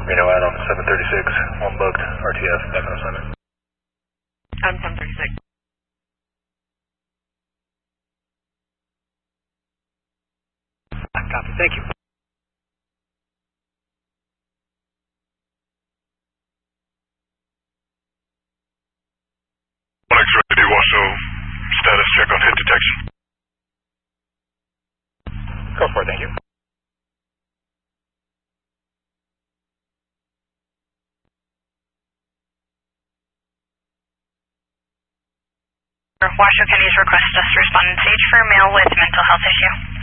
Reno out on 736, one booked, RTF, back on assignment. On 736. Copy, thank you. Ready, Washoe. Status check on hit detection. Go for it, thank you. Washoe County's request us to respond in stage for a male with mental health issue.